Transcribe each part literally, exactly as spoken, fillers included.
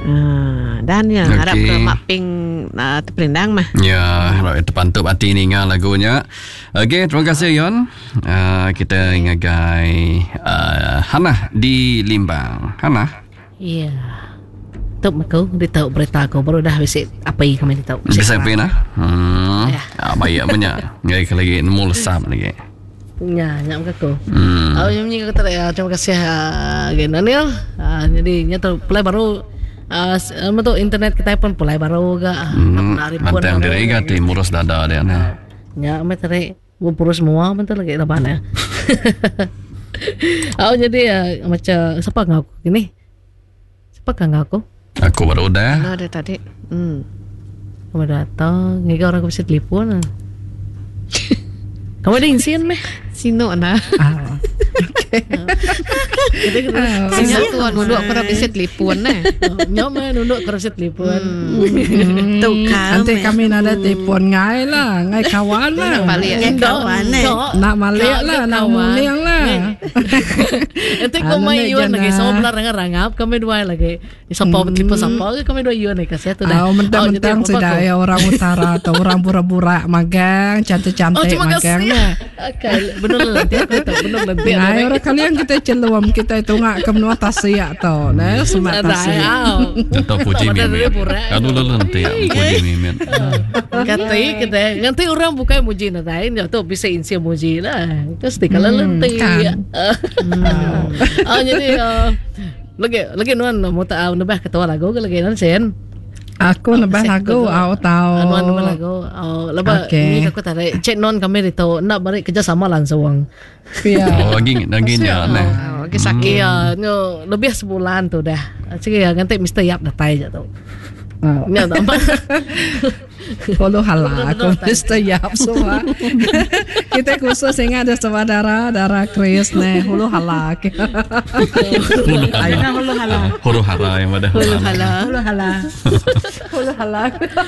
Uh, dan ya, okay. harap ke Mak Ping uh, terpelindang mah. Ya, harap terpantup hati ni ngah lagunya. Okey, terima kasih Yon. Uh, kita ngagai uh, Hana di Limbang. Hana. Ya. Tok aku dia tahu berita aku baru dah visit apa yang kami tahu. Bisa apa nak? Hmm. Ya. Ah, baik banyak. Ngai lagi nemu lesap lagi. Ya, nyam aku. Hmm. Oh, yang ni kata ya, terima kasih uh, Daniel. Uh, jadi nyata play baru uh, untuk internet kita pun mulai baru ga. Hmm. Mantang diri gati murus dada dia na. Ya, meteri purus semua bentar lagi depan ya. Oh, jadi uh, macam siapa ngaku ini? Siapa ngaku? Aku baru dah. Ada tadi. Hmm. Kamu datang, ni orang bisa telepon. Kamu ada insian meh? Sino na. Ah. Okay. Sino tu nunduk aku dah bisa telepon na. Nyom eh nunduk aku bisa telepon. Tu kan. Nanti kami ada telepon ngai lah, ngai kawan lah. Balik kawan eh. Nak malik lah, nak muliang lah. Nanti kau main yuan lagi, semua benar rangap, kami dua lagi. Sampai telepon sampai kami dua yuan lagi kasih tu dah. Oh, mentang-mentang sudah ya orang utara atau orang pura-pura magang, cantik-cantik magang. Okay, benar nanti aku tahu benar nanti. Nah, orang kalian kita celuam kita itu ngak ke menua tasya tau, nah semat tasya. Atau puji mimin. Aduh lalu nanti puji mimin. Kata kita nanti orang bukan muji nanti, ya tu bisa insi muji lah. Terus kalau nanti. Ah jadi lagi lagi nuan mau tahu nambah ketua lagu ke lagi nansen. Aku nambah lagu, aku tahu. Nuan nambah lagu, oh lepas ni aku tarik cek non kami itu nak balik kerja sama langsung. Oh lagi lagi nya nah. Lagi sakit ya, no lebih sebulan tu dah. Jadi ya nanti mesti yap datang je tu. Ni ada apa? Kalau halal, aku mesti yap semua. Kita khusus ingat ada saudara darah Kris nih, hulu halal. Aina hulu halal. Hulu halal yang ada hulu halal. Hulu halal. Hulu halal.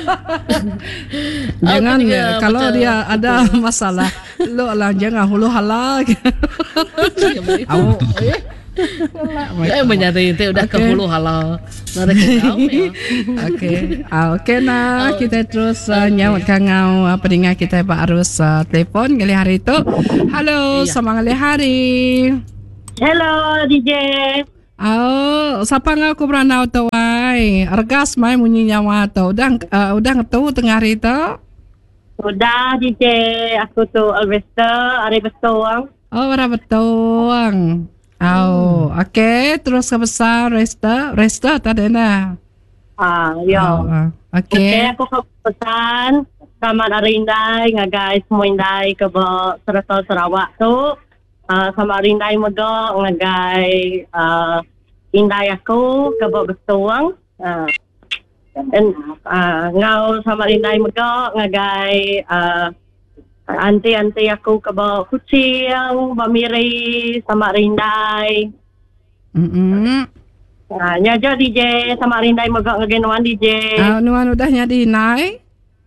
Jangan kalau dia ada masalah, lo lah jangan hulu halal. Aku saya menyadari itu udah ke hulu halal. Nara kau. Okey. Ah okey nah kita terus uh, nyawat kangau uh, pendengar kita Pak harus uh, telefon kali hari itu. Halo, selamat kali hari. Hello D J. Oh, siapa ngaku beranau tu wai? Argas mai munyi nyawa tu. Udah uh, udah ngetu tengah hari tu? Udah D J, aku tu Alvesta, Ari Betuang. Oh, Ari Betuang. Oh, hmm. Okey. Terus ke besar Resta, Resta tadi na. Ah, yo. Oh, okey. Okay, aku ke pesan sama Arindai, ngagai semua Indai ke ba Serata Sarawak tu. Uh, sama Arindai Mega ngagai uh, Indai aku ke ba Betuang. Uh, dan uh, ngau sama Arindai Mega ngagai uh, Anti-anti aku ke bawah kucing, bamiri, sama Rindai. Mm-mm. Nah, nyaja D J, sama Rindai megak ngegenuan D J. Ah, uh, nuan udah nyadi nai?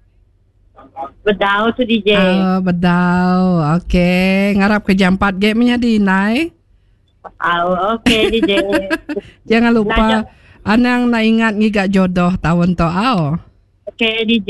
Bedau tu D J. Oh, bedau. Okey, ngarap ke jam empat game nyadi nai? Oh, okey D J. Jangan lupa Naja. Anang nak ingat ngigak jodoh tahun tu au. Okey D J.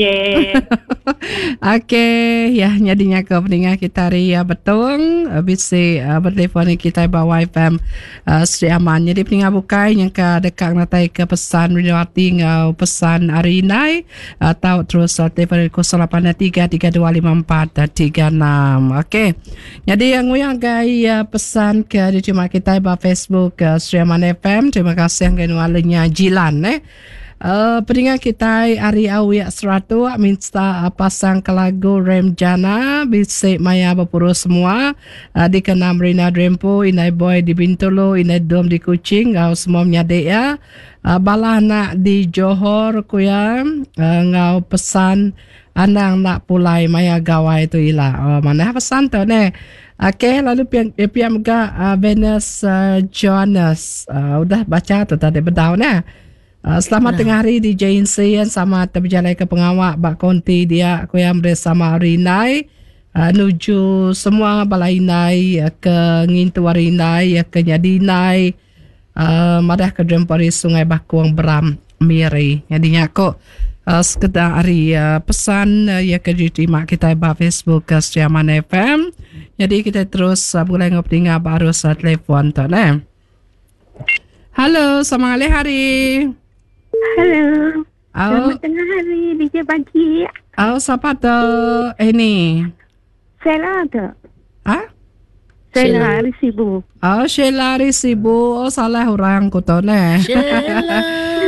Okey, ya nyadinya ke pendengar kita Ria Betung bisa uh, bertelefon kita bawa F M uh, Sri Aman. Jadi pendengar bukai yang ke dekat natai ke pesan Ridawati ngau pesan Arinai atau uh, terus uh, telefon kosong lapan tiga tiga dua lima empat tiga enam. Okey. Jadi yang nguyang gai uh, pesan ke di cuma kita bawa Facebook uh, Sri Aman F M. Terima kasih yang genualnya Jilan eh. Uh, pendengar kita Ari Awyak Seratu minta uh, pasang ke lagu Rem Jana bisa maya berpuru semua uh, di kenam Rina Drempo Inai Boy di Bintulu Inai Dom di Kuching ngau semua menyadek ya uh, balah nak di Johor kuyang uh, ngau pesan anang nak pulai maya gawai tu ilah uh, mana pesan tu ne. Okey, lalu pian pian juga uh, Venus uh, Jonas uh, udah baca tu tadi bedau ne. Uh, selamat nah. tengah hari D J Insian sama terberjalai ke pengawak Bak Konti dia aku yang bersama Rinai uh, nuju semua balai nai uh, ke ngintu Rinai uh, ke Nyadinai uh, madah ke Drempori Sungai Bakuang Beram Miri. Jadinya aku uh, sekedar hari uh, pesan uh, ya ke diterima kita di Facebook uh, Setiaman F M. Jadi kita terus uh, boleh ngobrol baru saat telefon tu ne. Halo, selamat hari. Halo. Oh. Selamat tengah hari D J pagi. Oh, siapa tu? Ini. Sheila tu. Ah? Sheila Risibu. Oh, Sheila Risibu. Oh, salah orang ku tu ne. Sheila.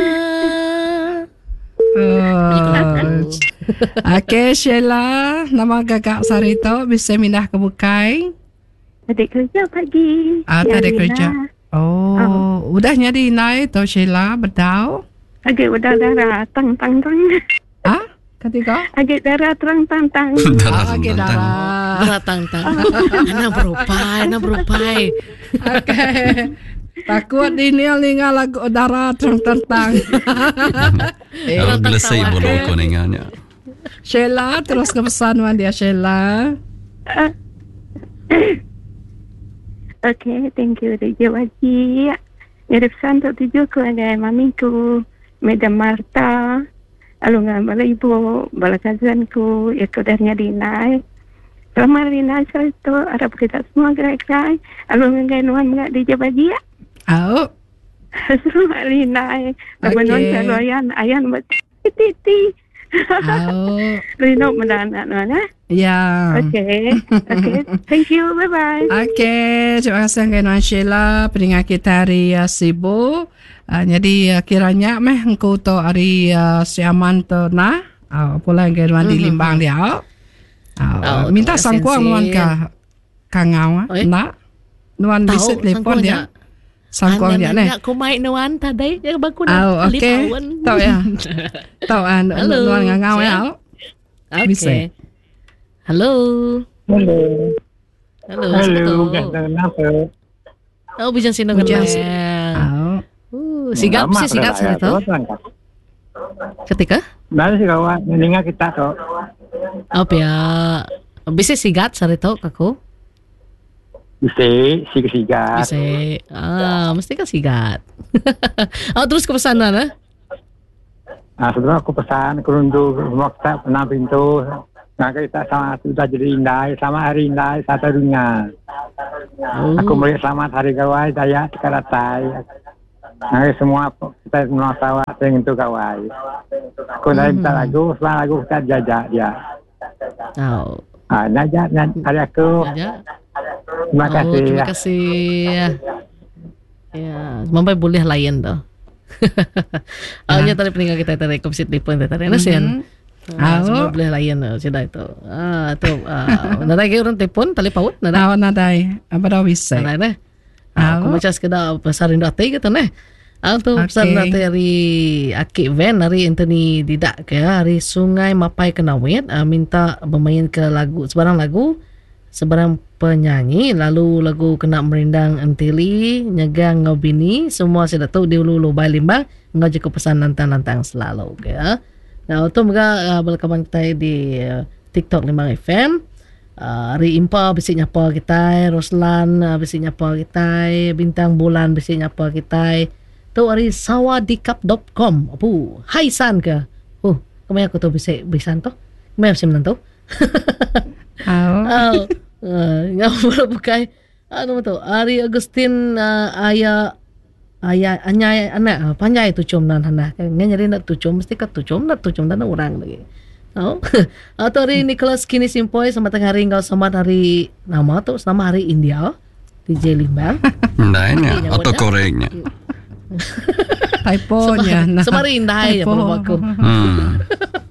Oh. Okey, Sheila, nama gagak Sarito bisa mindah ke Bukai? Adik kerja pagi. Ah, tak ada kerja. Oh, Oh. udah nyari naik tu Sheila, betul? Agak udah darah tang tang tang. Ah, ketiga? Agak darah terang tang tang. Darah Ah, okey, tentang. darah. Datang tang. Anak berupai, anak berupai. Okey. Takut ini linga lagu darah terang-terang. Eh, Kalau gelesai boleh kau dengarnya. Sheila, terus ke pesan wan dia Sheila. Uh, Okay, thank you D J Wajib. Ngirim pesan untuk tujuh keluarga mamiku, Madam Marta, alungan bala ibu, bala kazanku, ikut dari Dinai. Selamat Dinai itu harap kita semua gerak-gerak. Alungan gainuan mengat D J Wajib. Oh, Selamat Dinai. Lagu Okey. non selayan ayan buat titi. oh, Rino mendanak non eh. ya. Okay, okay. Thank you. Bye bye. Okey, terima kasih Kak Sheila, pendengar kita hari uh, sibuk. Uh, jadi uh, kiranya meh engkau tu hari uh, siaman tu nah, uh, pula Kak di Limbang dia. Uh, Oh, minta terima sangkuang kasih. nuan ka kangau Oh, eh? nak nuan Tahu, bisa telefon dia. Sangkuang dia Anak ne. aku main nawan tadi dia baku Oh, okey. Tahu ya. Tahu an Halo, nuan ngangau ya. Okey. Bisa. Halo. Hello. Halo. Hello, siapa tu? ganda kenapa? Oh, bijan sino Bijan kenal. si- Oh. Uh, sigap si sigap sa to. Ketika? Dari si kawan, mendengar kita tu. Oh, pia. Bisa sigat sa rito kako? Bisa, siga-siga. Bisa. Ah, mesti ka sigat. Oh, terus ke pesanan ah? Nah, sebenarnya aku pesan, kerundu semua kita pernah pintu. Nah, kita sama sudah jadi indai, sama hari indai, satu dunia. Oh. Aku melihat selamat hari kawai, saya sekaratai. Nah, semua kita semua sawah dengan itu kawai. Aku dah minta lagu, setelah lagu kita jajak dia. Oh. Ah, najak, najak hari aku. Ya. Terima Oh, kasih. terima ya. kasih. Ya, mampai boleh layan tu. Ah, nya tadi peninggal kita tadi komsit telefon tadi. Ano siya? Ah, Oh. semua boleh layan tu. Sida itu. Ah, tu. Ah, nada kayo orang telefon, tali paut, nada. Awan nadai. Apa dah bisa? Nada na. Ah, Oh. kung macas kada pasarin dati gitu na. Ah, tu Okay. pesan dati hari Aki Van, hari Anthony Didak kaya, hari Sungai Mapai Kenawit, ah, minta bermain ke lagu, sebarang lagu, sebarang penyanyi, lalu lagu Kena Merindang Antili, Nyegang Ngobini, semua sudah tahu di Ulu Bay Limbang, ngaji ke pesan nantang-nantang selalu. Okay, nah, itu mereka uh, berkawan kita di uh, TikTok Limbang F M. Uh, Ari Impa bisi nyapa kita, Roslan uh, bisi nyapa kita, Bintang Bulan bisi nyapa kita. Tu ari sawadikap dot com. Apu, hai san ke? Oh, kemana aku tu bisi bisan tu? Kemana sim nantu? Oh. Oh, uh, ngapa bukai? Ano to? Ari Agustin uh, aya aya anyay anak uh, panjai tu cum nan hana. Nga nyari nak tu cum mesti kat tu cum nak tu cum dan orang lagi. Oh. Atau hari Nicholas Kini Simpoy sama tengah hari engkau sama hari nama tu sama hari India D J Limbang. Ndainya, autocorrectnya. Typonya. Sama, sama hari Indah ya Typo. perlu aku. Hmm.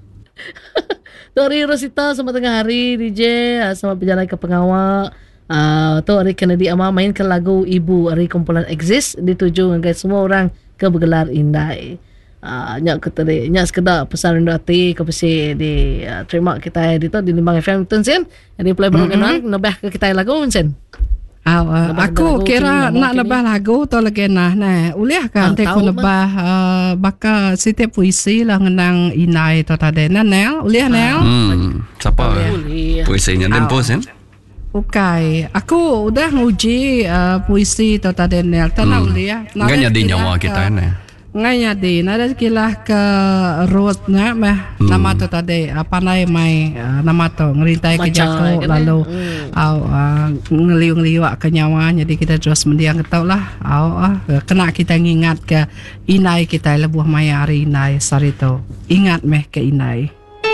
Tori Rosita sama tengah hari D J uh, sama berjalan ke pengawal. Uh, tu hari Kennedy ama main ke lagu Ibu hari kumpulan Exist dituju dengan semua orang ke bergelar Indai. Uh, nyak ke tadi nyak sekedar pesan rendah hati ke pesi di uh, terima kita di tu di Limbang F M tu sen. Jadi play baru kenal nambah ke kita lagu sen. Ah, uh, Lebah aku lagu kira kini, nak kini. lebah lagu atau lagi nah, nah, uliah kan Ah, te ku tahu lebah uh, baka setiap puisi lah ngenang inai tu tadi. Nah, Nel, uliah Nel. Hmm. Siapa? Boleh. Puisinya Dempo sen? Ukai, aku udah nguji uh, puisi tu tadi Nel. Tanah Hmm. uliah. Enggak jadi nyawa kita ni. Ngaya di nada kilah ke road na meh Hmm. nama tu tadi apa nai mai uh, nama tu ngerintai ke Macam, jako kan? lalu Hmm. au uh, ngeliung-liung ke nyawa jadi kita terus mendiang ketau lah au uh, kena kita ngingat ke inai kita lebuh maya hari inai sarito ingat meh ke inai.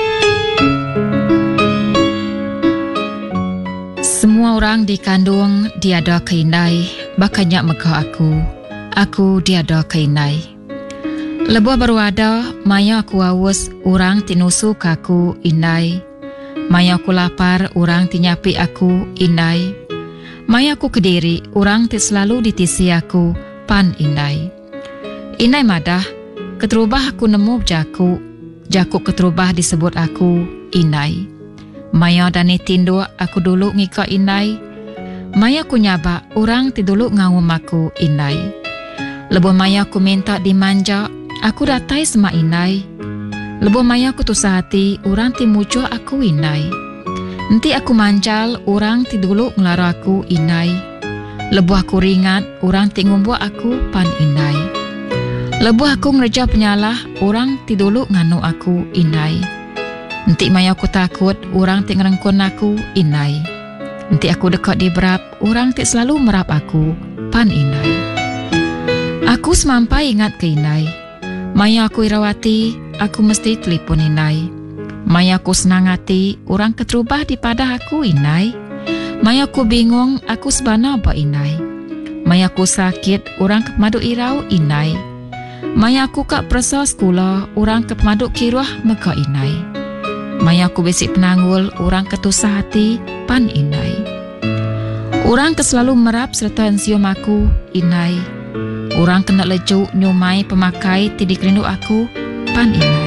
Semua orang dikandung diada keinai, bakanya meka aku. Aku diada keinai. Lebuh baru ada, maya aku haus, orang tinusu kaku inai. Maya aku lapar, orang tinyapi aku inai. Maya aku kediri, orang ti selalu ditisi aku pan inai. Inai madah, keterubah aku nemu jaku, jaku keterubah disebut aku inai. Maya dani tindu aku dulu ngika inai. Maya aku nyaba orang ti dulu ngawum aku inai. Lebuh maya aku minta dimanja, aku datai sama inai. Lebuh maya aku tusah hati, orang ti mujo aku inai. Nanti aku mancal, orang ti dulu ngelara aku inai. Lebuh aku ringat, orang ti ngumbuh aku pan inai. Lebuh aku ngerja penyalah, orang ti dulu nganu aku inai. Nanti maya aku takut, orang ti ngerengkun aku inai. Nanti aku dekat di berap, orang ti selalu merap aku pan inai. Aku semampai ingat ke inai. Maya aku irawati, aku mesti telefon inai. Maya aku senang hati, orang keterubah di padah aku inai. Maya aku bingung, aku sebana apa inai. Maya aku sakit, orang kepemadu irau inai. Maya aku kak perasa sekolah, orang kepemadu kiruah meka inai. Maya aku besik penanggul, orang ketusah hati pan inai. Orang keselalu merap serta ensium aku inai. Orang kena lejuk nyumai pemakai tidik rindu aku pan inai.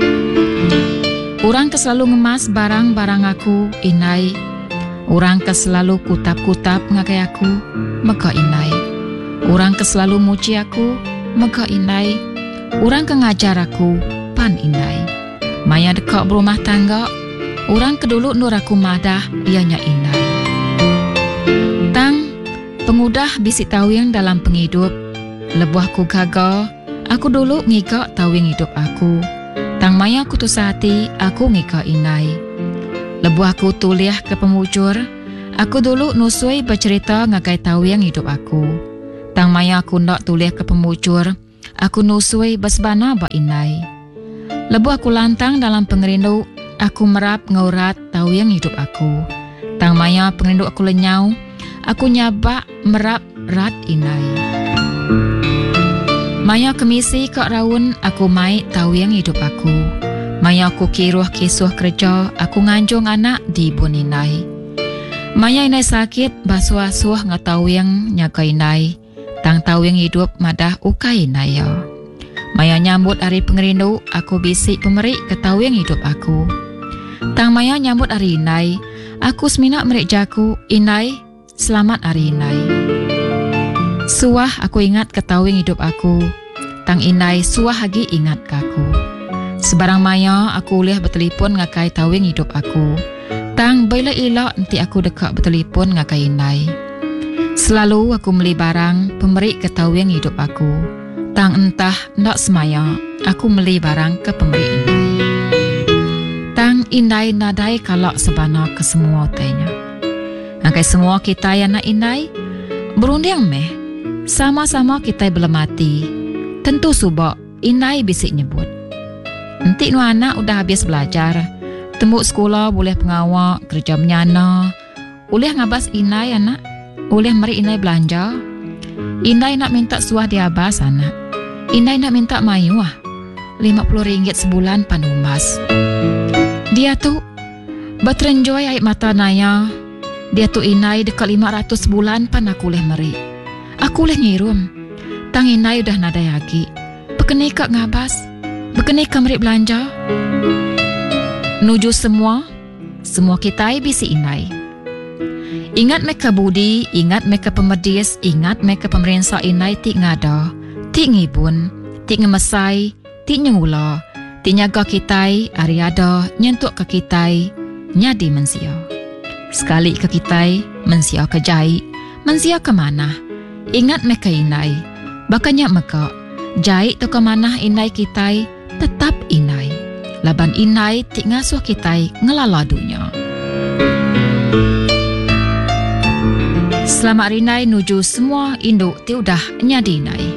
Orang keselalu ngemas barang-barang aku inai. Orang keselalu kutap-kutap ngakai aku meka inai. Orang keselalu muji aku meka inai. Orang kengajar aku pan inai. Maya dekat berumah tangga, orang kedulu nur aku madah ianya inai. Tang pengudah bisik tawing dalam penghidup. Lebuh aku gagal, aku dulu ngika tawing hidup aku. Tang maya aku tusah hati, aku ngika inai. Lebuh aku tuliah ke pemujur, aku dulu nusui bercerita ngagai tawing hidup aku. Tang maya aku ndak tuliah ke pemujur, aku nusui basbana ba inai. Lebuh aku lantang dalam pengerindu, aku merap ngaurat tawing hidup aku. Tang maya pengerindu aku lenyau, aku nyabak merap rat inai. Maya kemisi kak raun, aku mai tawing hidup aku. Maya aku kiruh kisuh kerja, aku nganjung anak di buninai. Maya inai sakit, basuh-asuh ngatawing nyaga inai. Tang tawing hidup madah ukai inai ya. Maya nyambut hari pengerindu, aku bisik pemerik ke tawing hidup aku. Tang maya nyambut hari inai, aku seminak merik jaku, inai, selamat hari inai. Suah aku ingat ke tawing hidup aku. Tang inai suah lagi ingat ke aku. Sebarang maya aku ulih bertelefon ngakai tawing hidup aku. Tang bila ilok nanti aku dekat bertelefon ngakai inai. Selalu aku beli barang pemerik ke tawing hidup aku. Tang entah ndak semaya aku beli barang ke pemerik inai. Tang inai nadai kalak sebana ke semua tanya. Ngakai semua kita yang nak inai berunding meh. Sama-sama kita belum mati. Tentu subak inai bisik nyebut. Nanti nu anak udah habis belajar. Tembuk sekolah boleh pengawak, kerja menyana. Boleh ngabas inai anak. Boleh meri inai belanja. Inai nak minta suah di abas anak. Inai nak minta mayu ah. lima puluh ringgit sebulan panumas. Dia tu batrenjoy air mata naya. Dia tu inai dekat lima ratus sebulan pan aku leh meri. Aku leh ngirum. Tang inai udah nadai lagi. Bekeni kak ngabas. Bekeni kak merik belanja. Nuju semua. Semua kita bisi inai. Ingat mereka budi. Ingat mereka pemedis. Ingat mereka pemerintah inai tik ngada. Tik ngibun. Tik ngemesai. Tik nyengula. Tik nyaga kitai. Ari ada. Nyentuk ke kitai. Nyadi mensia. Sekali ke kitai. Mensia ke jai. Mensia ke mana? Ingat mereka inai. Bakanya meka, Jai to kemanah inai kitai tetap inai. Laban inai tik ngasuh kitai ngelala dunia. Selamat rinai nuju semua induk ti udah nyadinai.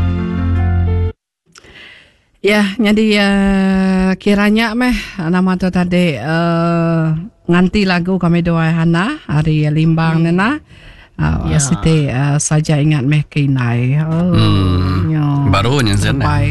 Ya, jadi uh, kiranya meh nama tu tadi uh, nganti lagu kami doa Hana hari Limbang hmm. nena. Uh, ya. Siti uh, saja ingat meh kinai. Oh, hmm. ya. Baru nya sana.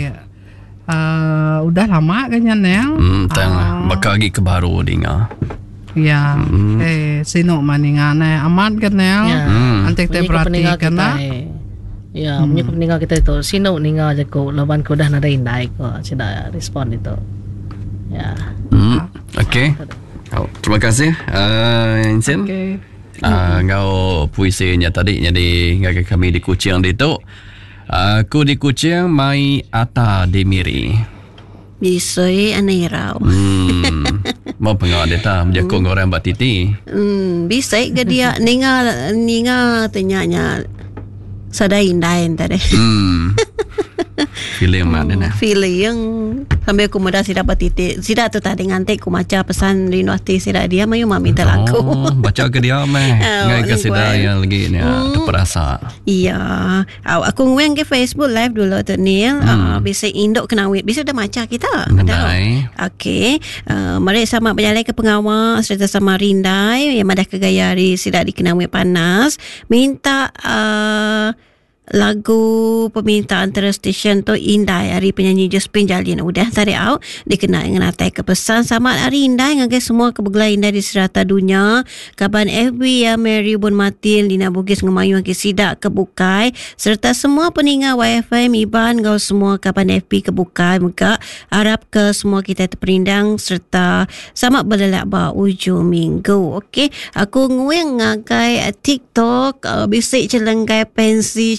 Uh, udah lama kayaknya Nel. Hmm, tengah uh, bakal lagi ke baru dinga. Ya, hmm. eh sino maninga na amat kan Nel. Ya. Hmm. Antek te berarti kena. Ya, punya hmm. peninggal kita itu sino ninga aja ko laban ko dah nada indai ko sudah respon itu. Ya. Hmm. Okey. Oh, terima kasih uh, Insen. Okey. Uh, ngau puisinya tadi jadi ngak kami di Kuching itu. Aku di Kuching mai ata di Miri. Bisoi anai rau. Hmm. Mau pengawal data menjaga hmm. orang Mbak Titi. Hmm, bisoi ke dia ninga ninga tanyanya sadai indain tadi. Hmm. Feeling mana na? Feeling sampai aku muda sida patiti. Sida tu tadi ngantek aku maca pesan Rino Ati sida dia mayu mami telaku. Oh, baca ke dia meh. Ngai ke sida yang lagi ni hmm. terperasa. Iya. Aku ngueng ke Facebook live dulu tu Neil. Hmm. Uh, bisa induk kena wait. Bisa dah maca kita. Rindai. Okey. Uh, mari sama berjalan ke pengawal serta sama Rindai yang madah ke gayari sida dikena wait panas. Minta uh, lagu permintaan antara stesen tu Indai hari penyanyi Josephine Jalin udah tadi out dikenal dengan atai kepesan sama hari Indai ngagai semua kebegelai Indai di serata dunia kaban F B ya Mary Bun Martin Lina Bugis ngemayu ke sidak kebukai serta semua peningat Y F M Iban gau semua kaban F B kebukai muka harap ke semua kita terperindang serta sama berlelak ba ujung minggu. Okey, aku ngueng ngagai TikTok uh, bisik celenggai pensi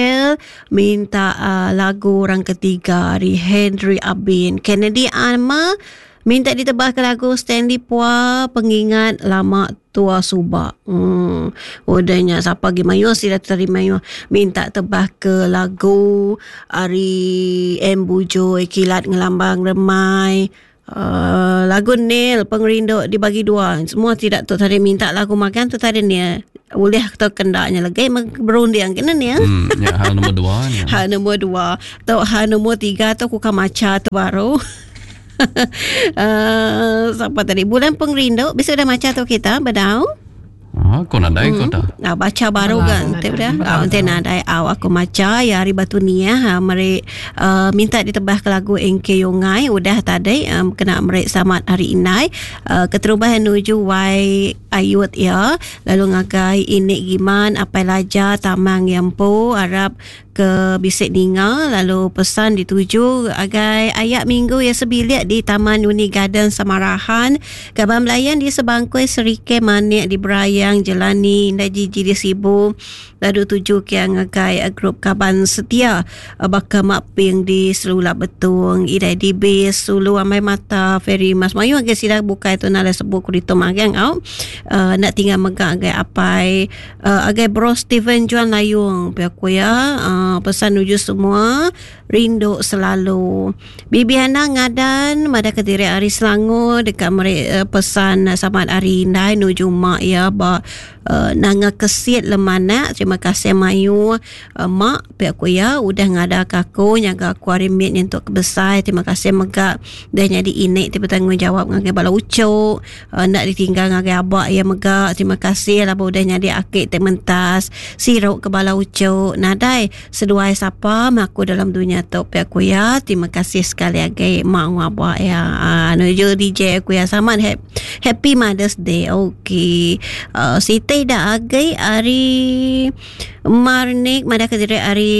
minta uh, lagu orang ketiga dari Henry Abin Kennedy Alma minta ditebahkan lagu Stanley Pua pengingat lama tua Subak. Hmm, udahnya siapa lagi mayu sila terima mayu minta tebah ke lagu Ari M Bujoy Kilat Ngelambang Remai. Uh, lagu Nil Pengerindu dibagi dua. Semua tidak tu tadi minta lagu makan tu tadi ni boleh atau kendaknya lagi berunding kena ni. Hmm, ya hal nombor dua. Ya. Hal nombor dua. Tu hal nombor tiga tu aku kamaca tu baru. uh, siapa tadi bulan Pengerindu bisa dah maca tu kita badau. Ah, kau nadai kau dah. Nah, baca baru kan, tu dah. Ah, nanti nadai awak aku maca ya hari batu ni ya. Ha, mari uh, minta ditebah ke lagu N K Yongai udah tadi um, kena meri selamat hari Indai. Uh, keterubahan nuju Y Ayut ya. Lalu ngagai ini giman apa laja tamang yampu Arab ke Bisik Ninga lalu pesan dituju agai ayat minggu ya sebilik di Taman Uni Garden Samarahan kaban melayan di sebangkui Serike Manik di Berayang Jelani Indah Jiji di Sibu lalu tuju ke agai grup kaban setia bakal maping di Selula Betung Idai di Base Sulu Amai Mata Ferry Mas Mayu agai sidak buka itu nala sebut kurito magang au uh, nak tinggal megang agai apai uh, agai bro Steven Juan Layung pihak ya uh, pesan nuju semua rindu selalu Bibi Hana ngadan mada Kediri Ari Selangor dekat mereka uh, pesan uh, selamat hari Indai nuju mak ya ba uh, nanga kesit lemana terima kasih Mayu uh, mak pihak aku ya udah ngada aku nyaga aku hari mit untuk kebesar terima kasih megak dah jadi inek tiba tanggungjawab ngagai bala ucuk uh, nak ditinggal ngagai abak ya megak terima kasih lah udah jadi akik tementas siruk ke bala ucuk nadai seduai siapa aku dalam dunia tu pihak aku ya terima kasih sekali agai mak abak ya uh, nuju D J aku ya sama happy Mother's Day. Okey uh, Siti dah agai hari Marnik mada Kediri hari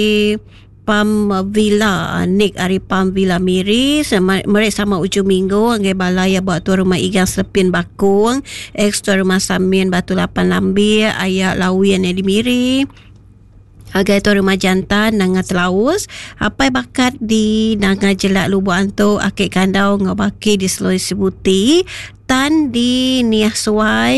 Pam Villa Nik hari Pam Villa Miri mereka sama ujung minggu anggai balaya buat tuan rumah igang Sepin Bakung ex tuan rumah Samin Batu Lapan Lambir ayat lawian yang di Miri agai tuan rumah jantan nanga Telaus apai bakat di nanga Jelak Lubuk Antuk akik kandau ngabaki di Sulawesi Buti tan di Niah Suai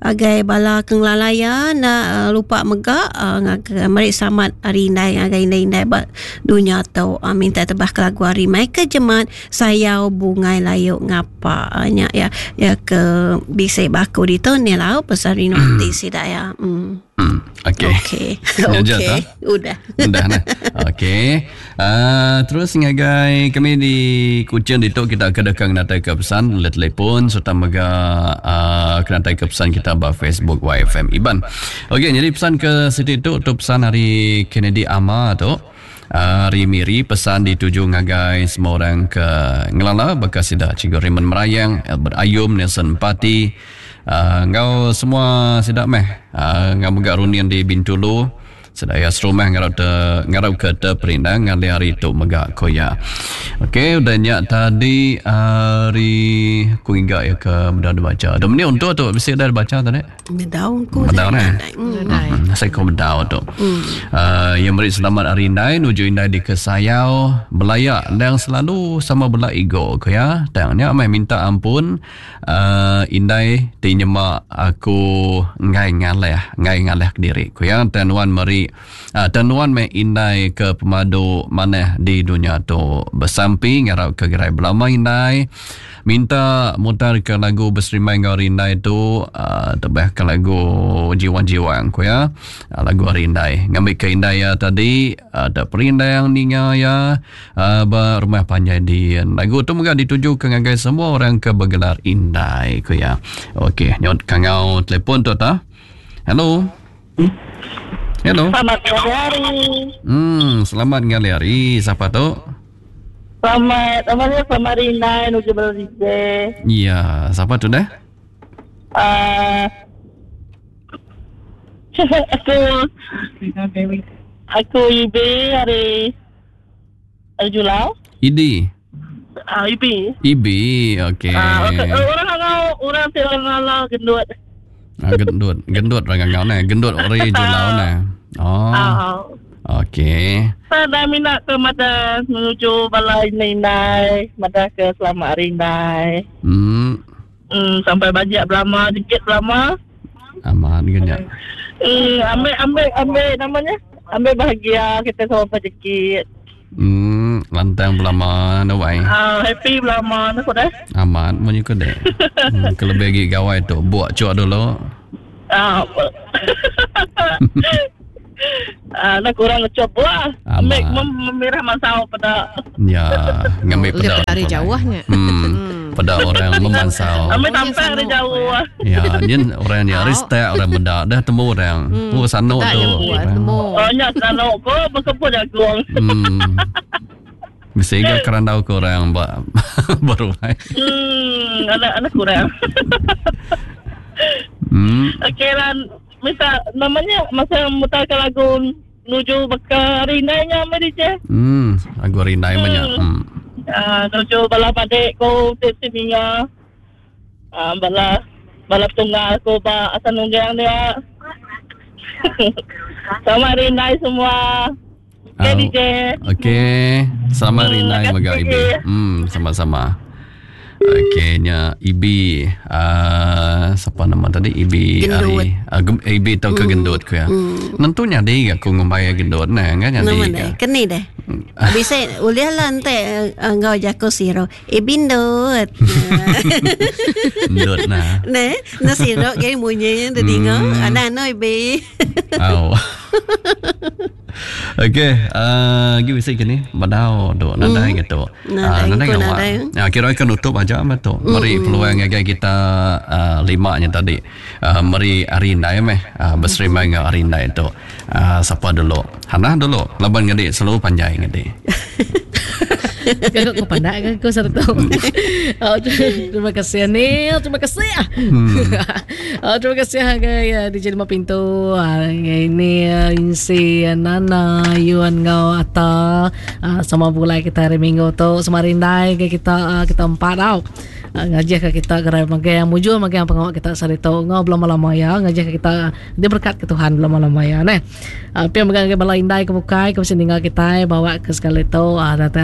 agai bala kenglalaya na uh, lupa megak uh, ngak merik samat hari indai agai indai-indai ba dunia tau uh, minta tebah ke lagu hari mai ke jemat sayau bungai layuk ngapa uh, nya ya ya ke bisa baku di tu ni lah pesan Rino nanti sida ya. Hmm. Hmm, okey. Okey. Okey. Okey. Udah. Udah nah. Okey. Uh, terus ngagai kami di Kuching di tu kita kedekang natai ke pesan boleh telefon serta mega uh, kena natai ke pesan kita ba Facebook Y F M Iban. Okey, jadi pesan ke situ tu tu pesan hari Kennedy Ama tu. Hari Miri pesan dituju ngagai semua orang ke Ngelala bekas sida Cikgu Raymond Merayang, Albert Ayum, Nelson Pati. Uh, ngau semua sidak meh uh, ngau megak runian di Bintulu sedaya serumah ngarau te ngarau ke te perindang ngali hari tu megak koya. Okey, udah nyak tadi hari ku ingat ya ke mudah baca. Dah ni untuk tu mesti dah baca tadi. Daun ku. Daun eh. Hmm, saya kau daun tu. Uh, yang beri selamat hari indai nuju indai di Kesayau belayak dan selalu sama bela ego ko ya. Tangnya mai minta ampun uh, indai tinyemak aku ngai ngaleh ngai ngaleh diri ko ya. Dan wan meri uh, dan wan mai indai ke pemadu mana di dunia tu bersampi ngarau ke gerai belama indai minta mutar ke lagu berserimai ngau rindai tu uh, tebah ke lagu jiwang-jiwang ko ya uh, lagu rindai ngambil ke indai ya tadi ada uh, perindai yang ninga ya uh, berumah panjang di lagu tu moga dituju ke ngagai semua orang ke bergelar indai ko ya. Okey, nyot kangau telefon tu ta. Hello. Hello. Selamat hari. Hmm, selamat ngali hari. Siapa tu? Selamat, namanya selamat Rindai nuju Berdije. Iya, siapa tu dah? Uh, aku aku Ibi hari hari Julau. Idi. Ah, Ibi. Ibi, okey. Ah, okay. Orang ngau, orang tiang ngala gendut. Ah, gendut, gendut orang ngau nah, gendut ori Julau nah. Oh. Ah. Okey. Saya minat ke mata menuju balai Indai, mata ke Selamat Rindai. Hmm. Hmm, sampai banyak belama, dikit belama. Aman genyak. Hmm, ambil ambil ambil namanya. Ambil bahagia kita sama sedikit. Hmm, lantang belama no wai. Ah, happy belama nak dah. Aman munyi ko deh. Hmm, kelebih gi gawai tu buat cuak dulu. Ah. Ah, nak kurang ngecop lah. Ambil memirah masau pada. Ya, ngambil pada dari jauhnya. Hmm, pada orang memansau. Ambil tampil dari jauh. Ya, ni orang yang ristek orang benda dah temu orang. Oh, sano tu. Oh, nya sano ko berkeput aku. Hmm. Mesti ke kerana aku orang baru. Hmm, anak-anak kurang. Hmm. Okey lah. Minta namanya masa mutar ke lagu nuju beka rindainya Medije. Hmm, lagu rindai banyak. Hmm. Ah, nuju bala padek ko sininya. Ah, bala bala tunggal ko ba asal nunggang dia. Sama rindai semua. Okey Oh, D J. Okey, selamat Hmm, rindai terima maga kasih. Ibi. Hmm, sama-sama. Okey, nya Ibi. Uh, siapa nama tadi? Ibi Gendut. Ari. Uh, gem- Ibi tahu ke gendut ku ya. Nentunya dia aku ngumbai gendut nah kan Nama jadi. dah, kena dah. Bisa uliah lantai engkau jago siro. Eh bindut. Gendut nah. Nah, na siro kaya munyi yang tadi ngau. Anak no ibi. Au. Okey, uh, gi bisa kini badau do nadai gitu. Nadai, nadai kau ngawak. nadai. Ya, kira akan nutup aja betul. Mari peluang ngagai kita uh, lima nya tadi. Uh, mari arindai meh uh, berserimai ngau arindai tu. Uh, siapa dulu? Hana dulu. Laban ngadi selalu panjang ngadi. Kakak kau pandai kan kau satu tahu. Oh, terima kasih Anil, terima kasih. Hmm. Oh, terima kasih Hagai D J Lima Pintu. Ini Insi Nana Yuan Ngau Ata sama bulai kita hari Minggu tu Semarindai kita kita empat tau. Ngajak ke kita gerai magai yang mujur magai yang pengawak kita sari tau ngau belum lama ya ngajak ke kita dia berkat ke Tuhan belum lama ya neh. Apa yang magai balai indai ke bukai ke tinggal kita bawa ke sekali tau. Hari pun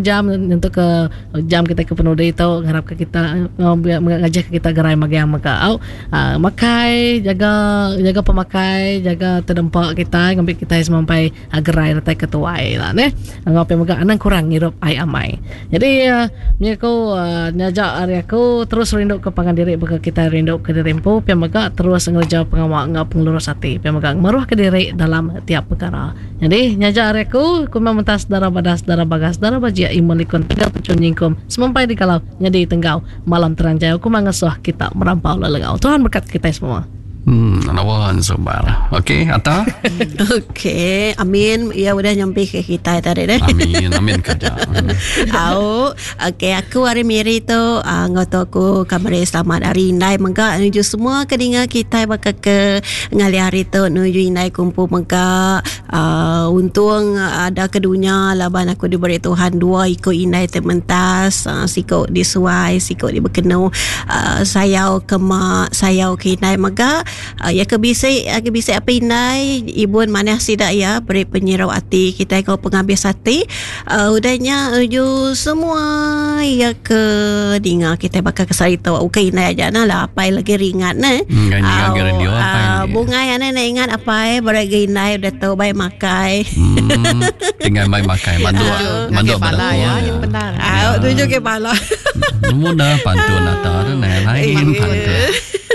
jam untuk ke jam kita ke penuh itu harap ke kita uh, mengajak kita gerai magang maka uh, makai jaga jaga pemakai jaga terdempak kita ngambil kita sampai uh, gerai ratai ketuai lah ne ngapai magang anang kurang ngirup ai amai jadi uh, nya ko uh, nyajak hari aku terus rindu ke pangandiri baka kita rindu ke dirempo pia maga terus ngerja pengawak ngap pengelurus hati pia maga maruah ke diri dalam tiap perkara jadi nyajak hari aku kuma mentas darah badas darah bagas darah bajia imalikon tegal pecun nyingkum semampai di kalau nyadi tenggau malam terang jaya kuma ngesoh kita merampau lelengau Tuhan berkat kita semua. Hmm, anawan sobar. Okey, Atta? Okey, amin. Ya udah nyampe ke kita tadi deh. Amin, amin kerja. Au, okey aku hari miri tu uh, ngoto ku kamari selamat hari indai mengga nuju semua kedinga kita bakal ke ngali hari tu nuju indai kumpul mengga uh, untung ada kedunya laban aku diberi Tuhan dua ikut indai termentas uh, siko disuai siko dibekenu uh, sayau ke mak sayau ke indai mengga Uh, ya kebisai ya kebisai apa indai ibun mana sidak ya beri penyirau hati kita kau penghabis hati uh, udahnya uju semua ya ke dinga kita bakal kesari tahu okey indai aja nah lah apa lagi ringat nah hmm, uh, uh, bunga ya nak ingat apa eh beragi indai udah tahu baik makai hmm, tinggal baik makai mandu mandu bala ya yang benar ah tujuh ke bala mudah pantun atau lain pantun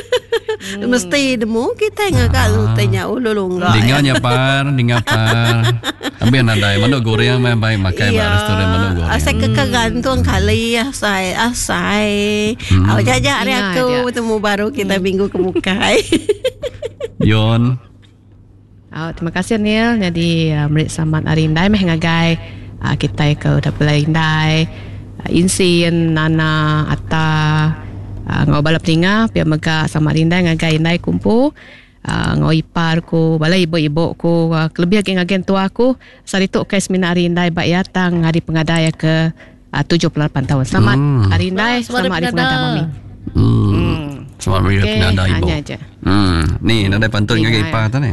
mesti demo kita ngakak lu tanya ulul enggak dengar nyapar dengar par ambil nadai mana goreng mai baik makai ba restoran mana goreng asal kegantung kali asai asai awak jajak hari aku temu baru kita minggu ke mukai Yon oh, terima kasih Neil jadi uh, merit selamat hari indai meh ngagai uh, kita ke udah belai indai uh, insin nana Atta Uh, ngau balap tinga pia mega sama rinda ngagai indai kumpu uh, ngau ipar ku balai ibu-ibu ku uh, lebih ageng agen tua aku sarituk kais mina hari indai bak yatang hari pengadai ke uh, tujuh puluh lapan tahun selamat hmm. hari indai selamat hari pengadai mami hmm. hmm. selamat hari okay, pengadai ibu hanya aja hmm. ni nadai pantun ngagai ipar tadi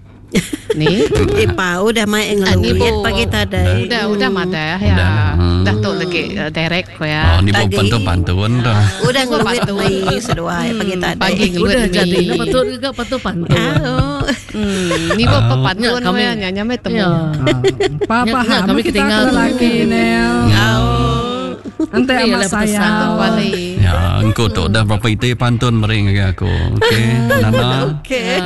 ni ipa udah main ngeluit pagi tadi udah udah mada ya dah tu lagi direct ko ya oh ni pun pantun pantun dah udah ngeluit mai seduai pagi tadi pagi ngeluit udah jadi patut juga patut pantun hmm ni pun pantun kami nyanyi mai temu papa kami kita lagi Nel Ante amat saya ya engkau tu dah berapa itu pantun mering lagi aku okey Nana okey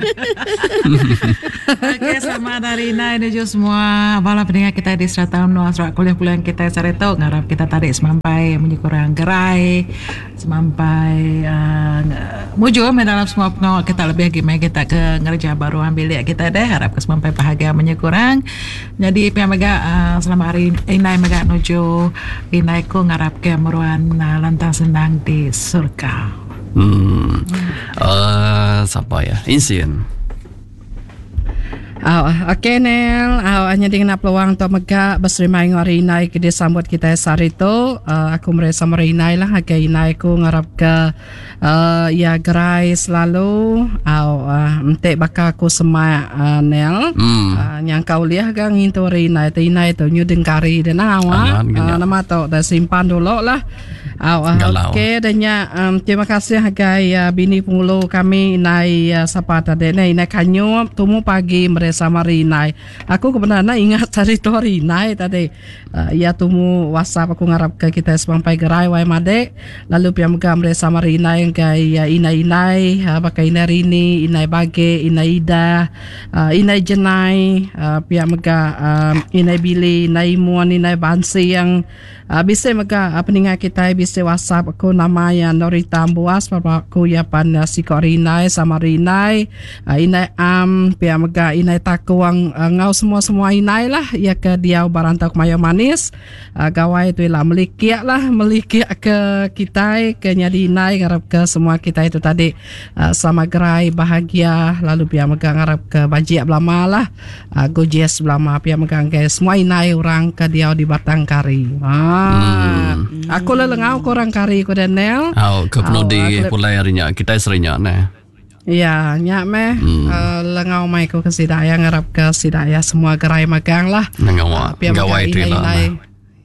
okey selamat hari ini nuju semua bala pendengar kita di serata Nuah Serak kuliah-kuliah kita sareto ngarap kita tarik semampai menyekurang gerai semampai uh, muju dalam semua pengawal kita lebih lagi mai kita ke ngerja baru ambil lihat kita deh harap ke semampai bahagia menyekurang jadi pihak mega uh, selamat hari ini mega nuju ini aku ngarap ke meruan uh, lantang senang di surga. Hmm. Uh, siapa ya? Insin. Oh, okay Nel, oh, hanya dengan peluang tu mega berserimai ngari inai ke dia sambut kita sari tu. Uh, aku merasa merinai lah agak inai ku ngarap ke uh, ya gerai selalu. Oh, uh, entek bakal aku semai uh, Nel. Mm. Uh, yang kau lihat kan itu inai tu inai tu nyudeng kari dan awak. Uh, nama tu dah simpan dulu lah. Oh, uh, okay dan ya um, terima kasih agak ya bini pengulu kami inai uh, siapa tadi inai kanyo tumu pagi mereka sama Rinai. Aku kebenaran ingat cari tu Rinai tadi. Uh, ia tumu WhatsApp aku ngarap ke kita sampai gerai wai made. Lalu pihak megam sama Rinai kai ya inai-inai, uh, pakai inai Rini, inai Bage, inai Ida, uh, inai Jenai, uh, pihak mega uh, inai Billy, inai Muan, inai Bansi yang uh, bisa mega uh, peningat kita bisa WhatsApp aku nama yang Norita Ambuas papa aku ya pan uh, Siko Rinai sama Rinai, uh, inai Am, pihak mega inai takuang uh, ngau semua-semua inai lah ya ke dia barantau ke Mayo Manis uh, gawai tu lah melikiak lah melikiak ke kita ke nyadi inai ngarap ke semua kita itu tadi uh, sama gerai bahagia lalu pia megang ngarap ke bajiak belama lah uh, gojes belama pia megang ke semua inai orang ke dia di Batang Kari ah hmm. aku lah lengau ke orang Kari ke Daniel oh ke penuh di pulai harinya kita serinya nah ya, nyak meh hmm. uh, lengau mai ko ke sidaya ngarap ke sidaya semua gerai magang lah. Ngau uh, gawai tu lah.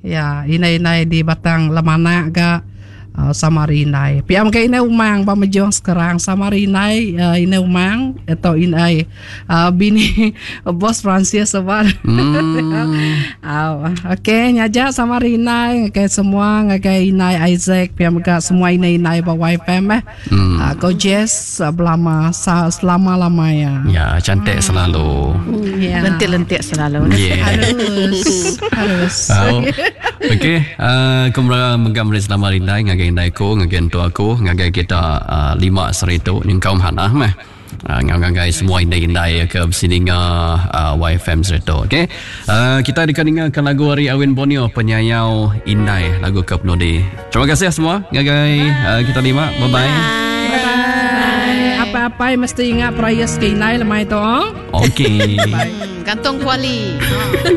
Ya, inai-inai di Batang Lamana ga uh, Samarinai. Piam ke inai umang pamejong sekarang Samarinai uh, inai umang atau inai uh, bini bos Francis sebar. Hmm. uh, Okey, nyaja Samarinai ngakai semua ngakai inai Isaac piam ga semua inai-inai bawai pem eh. Hmm. Uh, kau Jess uh, belama sa, selama-lamanya. Ya, cantik selalu. Ya. Lentik-lentik selalu. Yeah. Harus harus. Oh. Okey, uh, kemudian megam ri selama rindai ngagai indai ko ngagai tu aku ngagai kita uh, lima seritu ning kaum hanah meh. Uh, ngagai semua indai-indai ke sini uh, Y F M seritu. Okey. Uh, kita akan dengarkan lagu Ari Awin Borneo penyayau indai lagu ke Penodi. Terima kasih semua ngagai uh, kita lima. Bye bye. Bye bye. Apa-apa mesti ingat perayaan skinai lemai tu. Okey. Gantung kuali.